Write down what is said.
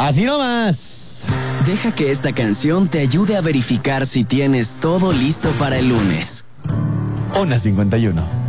Así nomás. Deja que esta canción te ayude a verificar si tienes todo listo para el lunes. Una 51.